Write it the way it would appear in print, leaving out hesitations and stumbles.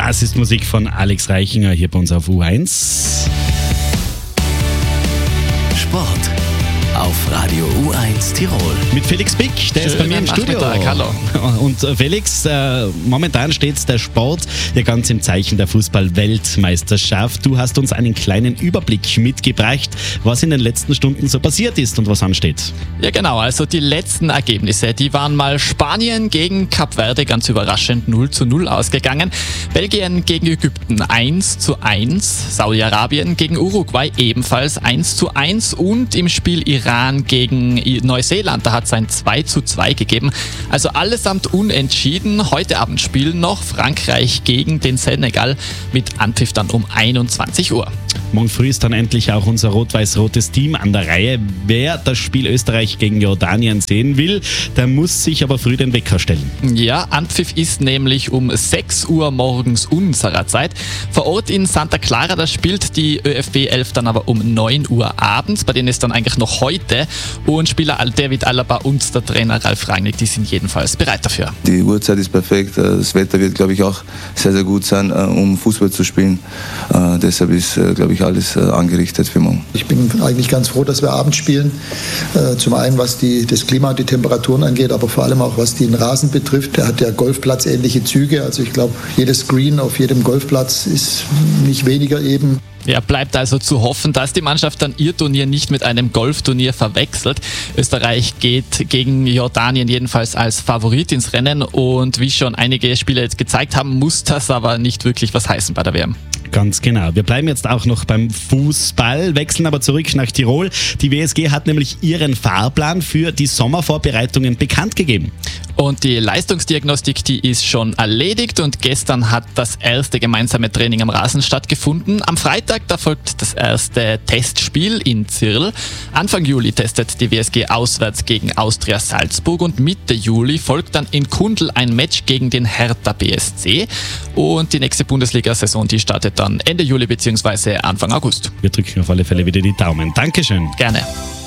Das ist Musik von Alex Reichinger hier bei uns auf U1. Sport auf Radio U1 Tirol. Mit Felix Bick, der ist bei mir im Studio. Hallo. Und Felix, momentan steht der Sport ja ganz im Zeichen der Fußball-Weltmeisterschaft. Du hast uns einen kleinen Überblick mitgebracht, was in den letzten Stunden so passiert ist und was ansteht. Ja genau, also die letzten Ergebnisse, die waren mal Spanien gegen Kap Verde, ganz überraschend 0:0 ausgegangen. Belgien gegen Ägypten 1:1. Saudi-Arabien gegen Uruguay ebenfalls 1:1. Und im Spiel Iran gegen Neuseeland, da hat es ein 2:2 gegeben. Also allesamt unentschieden. Heute Abend spielen noch Frankreich gegen den Senegal mit Anpfiff dann um 21 Uhr. Morgen früh ist dann endlich auch unser rot-weiß-rotes Team an der Reihe. Wer das Spiel Österreich gegen Jordanien sehen will, der muss sich aber früh den Wecker stellen. Ja, Anpfiff ist nämlich um 6 Uhr morgens unserer Zeit. Vor Ort in Santa Clara, da spielt die ÖFB 11 dann aber um 9 Uhr abends. Bei denen ist dann eigentlich noch heute. Und Spieler David Alaba und der Trainer Ralf Rangnick, die sind jedenfalls bereit dafür. Die Uhrzeit ist perfekt. Das Wetter wird, glaube ich, auch sehr, sehr gut sein, um Fußball zu spielen. Deshalb ist, glaube ich, alles angerichtet für morgen. Ich bin eigentlich ganz froh, dass wir abends spielen. Zum einen, was das Klima und die Temperaturen angeht, aber vor allem auch, was den Rasen betrifft. Der hat ja Golfplatzähnliche Züge. Also ich glaube, jedes Green auf jedem Golfplatz ist nicht weniger eben. Ja, bleibt also zu hoffen, dass die Mannschaft dann ihr Turnier nicht mit einem Golfturnier verwechselt. Österreich geht gegen Jordanien jedenfalls als Favorit ins Rennen und wie schon einige Spieler jetzt gezeigt haben, muss das aber nicht wirklich was heißen bei der WM. Ganz genau. Wir bleiben jetzt auch noch beim Fußball, wechseln aber zurück nach Tirol. Die WSG hat nämlich ihren Fahrplan für die Sommervorbereitungen bekannt gegeben. Und die Leistungsdiagnostik, die ist schon erledigt und gestern hat das erste gemeinsame Training am Rasen stattgefunden. Am Freitag, da folgt das erste Testspiel in Zirl. Anfang Juli testet die WSG auswärts gegen Austria Salzburg und Mitte Juli folgt dann in Kundl ein Match gegen den Hertha BSC. Und die nächste Bundesliga-Saison, die startet dann Ende Juli bzw. Anfang August. Wir drücken auf alle Fälle wieder die Daumen. Dankeschön. Gerne.